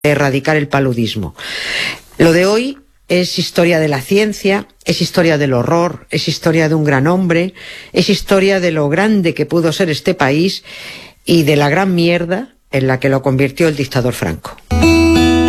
erradicar el paludismo. Lo de hoy es historia de la ciencia, es historia del horror, es historia de un gran hombre, es historia de lo grande que pudo ser este país y de la gran mierda en la que lo convirtió el dictador Franco.